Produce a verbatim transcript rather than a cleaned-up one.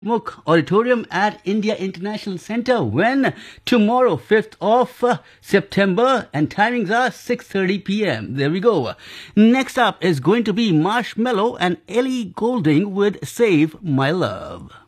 Mukh Auditorium at India International Center. When? Tomorrow, fifth of uh, September, and timings are six thirty p m There we go. Next up is going to be Marshmello and Ellie Goulding with Save My Love.